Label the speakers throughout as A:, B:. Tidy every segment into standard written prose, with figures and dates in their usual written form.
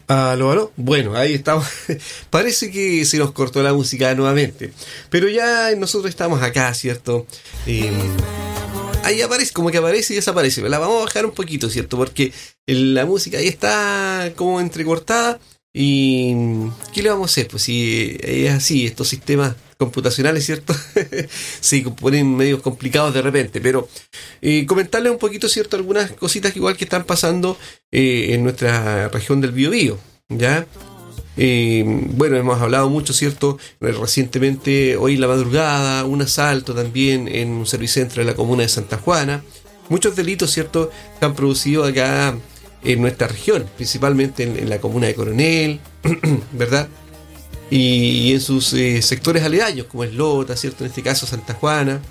A: Aló, aló. Bueno, ahí estamos. Parece que se nos cortó la música nuevamente. Pero ya nosotros estamos acá, ¿cierto? Ahí aparece, como que aparece y desaparece. La vamos a bajar un poquito, ¿cierto? Porque la música ahí está como entrecortada. ¿Y qué le vamos a hacer? Pues si es así, estos sistemas computacionales, ¿cierto? Se ponen medio complicados de repente, pero comentarles un poquito, ¿cierto? Algunas cositas igual que están pasando en nuestra región del Biobío, ¿ya? Bueno, hemos hablado mucho, ¿cierto? Recientemente, hoy en la madrugada, un asalto también en un servicentro de la comuna de Santa Juana. Muchos delitos, ¿cierto?, se han producido acá en nuestra región, principalmente en la comuna de Coronel, ¿verdad? Y en sus sectores aledaños, como es Lota, ¿cierto? En este caso Santa Juana.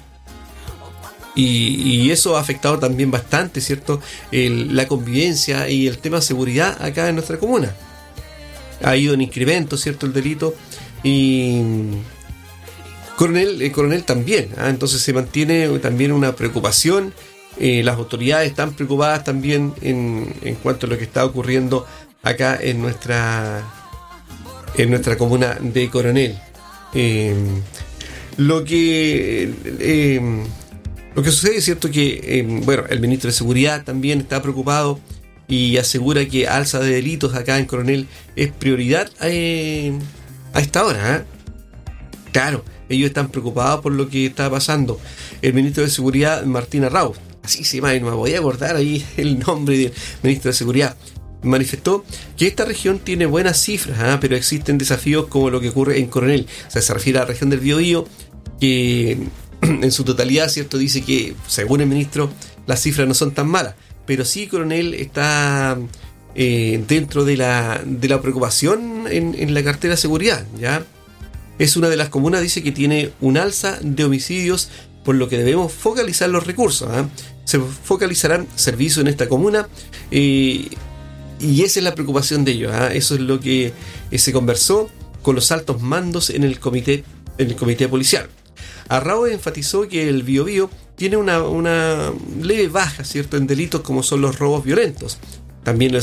A: Y eso ha afectado también bastante, ¿cierto?, la convivencia y el tema de seguridad acá en nuestra comuna. Ha ido en incremento, ¿cierto?, el delito. Y Coronel también, ¿ah? Entonces se mantiene también una preocupación. Las autoridades están preocupadas también en cuanto a lo que está ocurriendo acá en nuestra comuna de Coronel. Lo que sucede es cierto que bueno, el ministro de Seguridad también está preocupado y asegura que alza de delitos acá en Coronel es prioridad a esta hora, ¿eh? Claro, ellos están preocupados por lo que está pasando. El ministro de Seguridad, Martín Arrau, así se llama, no me voy a acordar ahí el nombre del ministro de Seguridad, manifestó que esta región tiene buenas cifras, pero existen desafíos como lo que ocurre en Coronel. O sea, se refiere a la región del Biobío, que en su totalidad, ¿cierto?, dice que, según el ministro, las cifras no son tan malas, pero sí Coronel está dentro de la preocupación en la cartera de seguridad, ¿ya? Es una de las comunas, dice, que tiene un alza de homicidios, por lo que debemos focalizar los recursos, Se focalizarán servicios en esta comuna y esa es la preocupación de ellos, Eso es lo que se conversó con los altos mandos en el comité policial. Arrau enfatizó que el Biobío tiene una leve baja, ¿cierto?, en delitos como son los robos violentos. También